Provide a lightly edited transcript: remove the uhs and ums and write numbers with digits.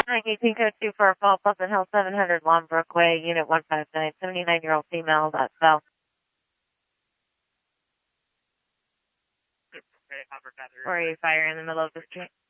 18 code 24 Fall Pleasant Hill 700 Lombrook Way, Unit 159, 79-year-old female, that's Bell. Or are you fire in the middle of the street?